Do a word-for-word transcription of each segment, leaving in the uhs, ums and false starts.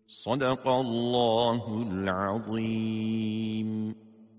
Sadakallahul azim.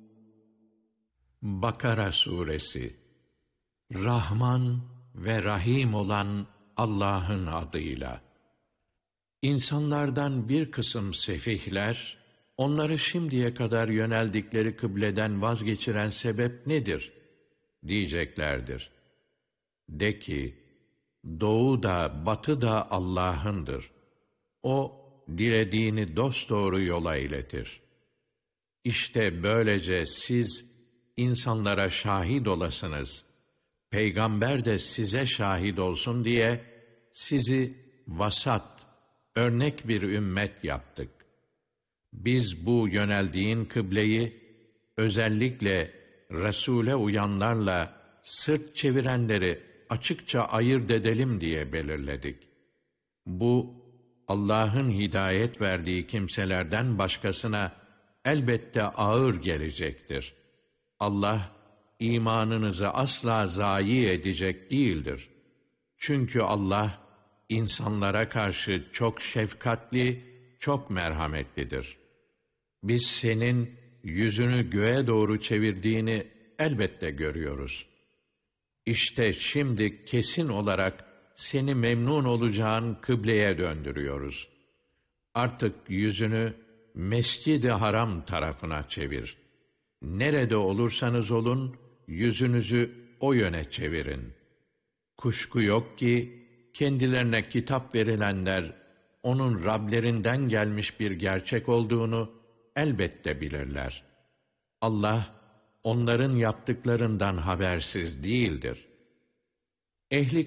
Bakara Suresi. Rahman ve Rahim olan Allah'ın adıyla. İnsanlardan bir kısım sefihler, onları şimdiye kadar yöneldikleri kıbleden vazgeçiren sebep nedir? Diyeceklerdir. De ki, doğu da batı da Allah'ındır. O, dilediğini dosdoğru yola iletir. İşte böylece siz, insanlara şahit olasınız. Peygamber de size şahit olsun diye, sizi vasat, örnek bir ümmet yaptık. Biz bu yöneldiğin kıbleyi, özellikle Resul'e uyanlarla sırt çevirenleri açıkça ayırt edelim diye belirledik. Bu, Allah'ın hidayet verdiği kimselerden başkasına elbette ağır gelecektir. Allah, imanınızı asla zayi edecek değildir. Çünkü Allah, insanlara karşı çok şefkatli, çok merhametlidir. Biz senin yüzünü göğe doğru çevirdiğini elbette görüyoruz. İşte şimdi kesin olarak seni memnun olacağın kıbleye döndürüyoruz. Artık yüzünü Mescid-i Haram tarafına çevir. Nerede olursanız olun, yüzünüzü o yöne çevirin. Kuşku yok ki, kendilerine kitap verilenler, onun Rablerinden gelmiş bir gerçek olduğunu elbette bilirler. Allah, onların yaptıklarından habersiz değildir. Ehli